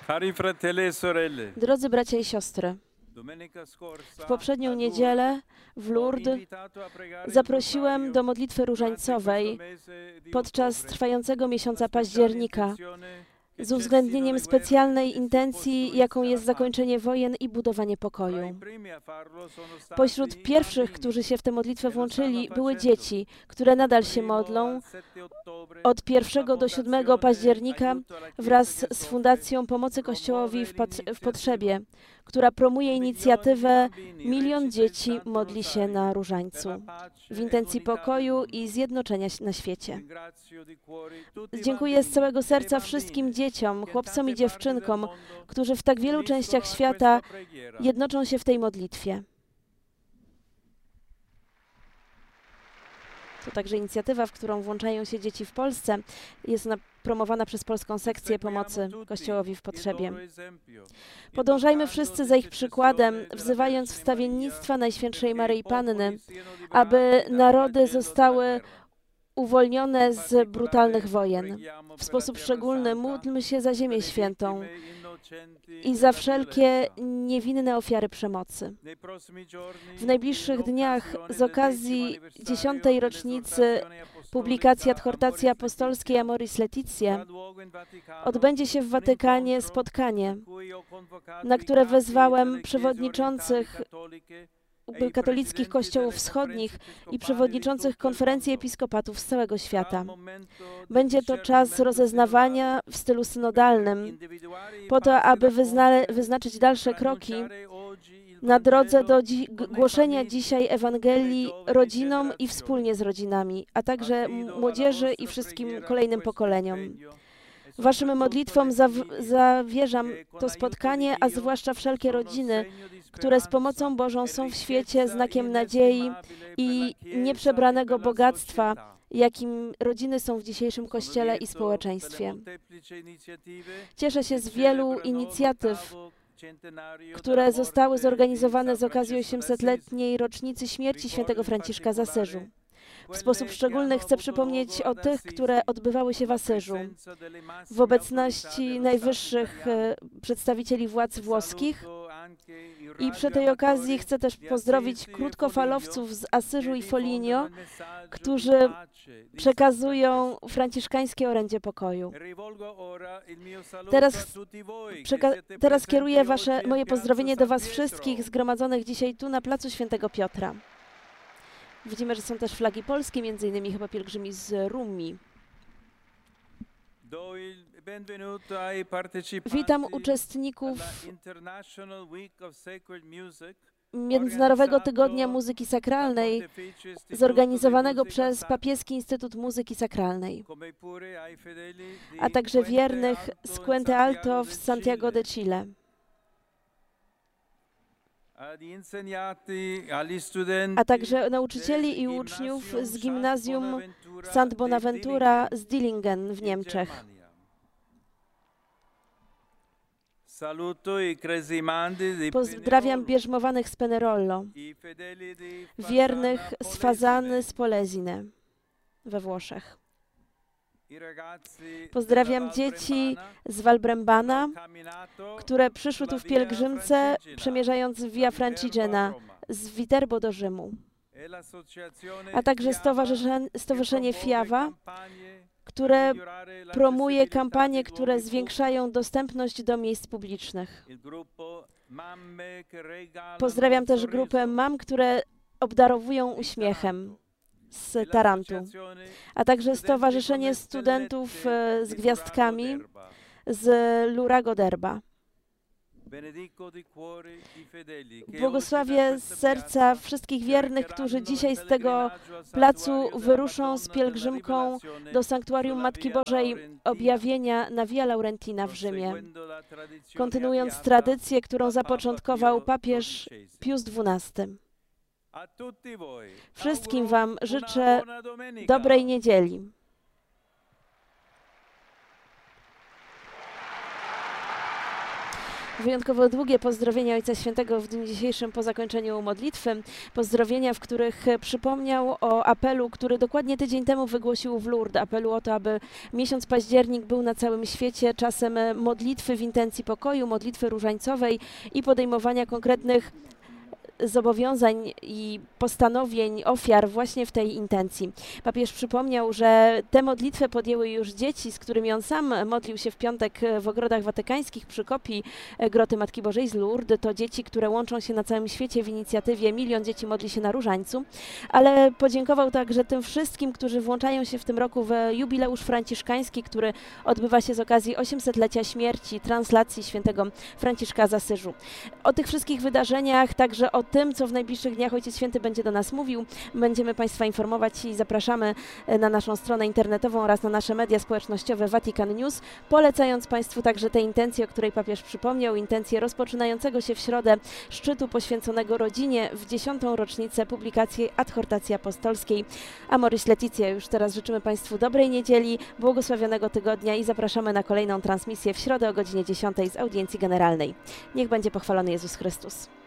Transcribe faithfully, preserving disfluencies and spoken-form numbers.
Cari fratelli e sorelle, Drodzy bracia i siostry, w poprzednią niedzielę w Lourdes zaprosiłem do modlitwy różańcowej podczas trwającego miesiąca października z uwzględnieniem specjalnej intencji, jaką jest zakończenie wojen i budowanie pokoju. Pośród pierwszych, którzy się w tę modlitwę włączyli, były dzieci, które nadal się modlą od pierwszego do siódmego października wraz z Fundacją Pomocy Kościołowi w, w Potrzebie, która promuje inicjatywę Milion Dzieci Modli się na Różańcu w intencji pokoju i zjednoczenia na świecie. Dziękuję z całego serca wszystkim dzieciom, chłopcom i dziewczynkom, którzy w tak wielu częściach świata jednoczą się w tej modlitwie. To także inicjatywa, w którą włączają się dzieci w Polsce. Jest ona promowana przez Polską Sekcję Pomocy Kościołowi w Potrzebie. Podążajmy wszyscy za ich przykładem, wzywając wstawiennictwa Najświętszej Maryi Panny, aby narody zostały uwolnione z brutalnych wojen. W sposób szczególny módlmy się za Ziemię Świętą i za wszelkie niewinne ofiary przemocy. W najbliższych dniach z okazji dziesiątej rocznicy publikacji adhortacji apostolskiej Amoris Laetitia odbędzie się w Watykanie spotkanie, na które wezwałem przewodniczących katolickich kościołów wschodnich i przewodniczących konferencji episkopatów z całego świata. Będzie to czas rozeznawania w stylu synodalnym, po to, aby wyzna wyznaczyć dalsze kroki na drodze do dzi głoszenia dzisiaj Ewangelii rodzinom i wspólnie z rodzinami, a także młodzieży i wszystkim kolejnym pokoleniom. Waszym modlitwom zawierzam to spotkanie, a zwłaszcza wszelkie rodziny, które z pomocą Bożą są w świecie znakiem nadziei i nieprzebranego bogactwa, jakim rodziny są w dzisiejszym Kościele i społeczeństwie. Cieszę się z wielu inicjatyw, które zostały zorganizowane z okazji osiemsetletniej rocznicy śmierci świętego Franciszka z Asyżu. W sposób szczególny chcę przypomnieć o tych, które odbywały się w Asyżu, w obecności najwyższych przedstawicieli władz włoskich. I przy tej okazji chcę też pozdrowić krótkofalowców z Asyżu i Foligno, którzy przekazują franciszkańskie orędzie pokoju. Teraz, teraz kieruję wasze, moje pozdrowienie do was wszystkich zgromadzonych dzisiaj tu na placu Świętego Piotra. Widzimy, że są też flagi polskie, między innymi chyba pielgrzymi z Rumi. Witam uczestników Międzynarodowego Tygodnia Muzyki Sakralnej, zorganizowanego przez Papieski Instytut Muzyki Sakralnej, a także wiernych z Puente Alto w Santiago de Chile. A także nauczycieli i uczniów z gimnazjum Sant Bonaventura z Dillingen w Niemczech. Pozdrawiam bierzmowanych z Penerollo, wiernych z Fasany z Polesine we Włoszech. Pozdrawiam dzieci z Valbrembana, które przyszły tu w pielgrzymce, przemierzając Via Francigena z Viterbo do Rzymu, a także Stowarzyszenie, Stowarzyszenie Fiawa, które promuje kampanie, które zwiększają dostępność do miejsc publicznych. Pozdrawiam też grupę mam, które obdarowują uśmiechem z Tarantu, a także Stowarzyszenie Studentów z Gwiazdkami z Lurago d'Erba. Błogosławię z serca wszystkich wiernych, którzy dzisiaj z tego placu wyruszą z pielgrzymką do Sanktuarium Matki Bożej Objawienia na Via Laurentina w Rzymie, kontynuując tradycję, którą zapoczątkował papież Pius dwunasty. Wszystkim wam życzę dobrej niedzieli. wyjątkowo długie pozdrowienia Ojca Świętego w dniu dzisiejszym po zakończeniu modlitwy. Pozdrowienia, w których przypomniał o apelu, który dokładnie tydzień temu wygłosił w Lourdes. Apelu o to, aby miesiąc październik był na całym świecie czasem modlitwy w intencji pokoju, modlitwy różańcowej i podejmowania konkretnych zobowiązań i postanowień, ofiar właśnie w tej intencji. Papież przypomniał, że tę modlitwę podjęły już dzieci, z którymi on sam modlił się w piątek w ogrodach watykańskich przy kopii Groty Matki Bożej z Lourdes. To dzieci, które łączą się na całym świecie w inicjatywie Milion Dzieci Modli się na Różańcu, ale podziękował także tym wszystkim, którzy włączają się w tym roku w jubileusz franciszkański, który odbywa się z okazji osiemsetlecia śmierci, translacji świętego Franciszka z Asyżu. O tych wszystkich wydarzeniach, także o tym, co w najbliższych dniach Ojciec Święty będzie do nas mówił, będziemy Państwa informować i zapraszamy na naszą stronę internetową oraz na nasze media społecznościowe Vatican News, polecając Państwu także te intencje, o której papież przypomniał, intencje rozpoczynającego się w środę szczytu poświęconego rodzinie w dziesiątą rocznicę publikacji Adhortacji Apostolskiej Amoris Laetitia. Już teraz życzymy Państwu dobrej niedzieli, błogosławionego tygodnia i zapraszamy na kolejną transmisję w środę o godzinie dziesiątej z audiencji generalnej. Niech będzie pochwalony Jezus Chrystus.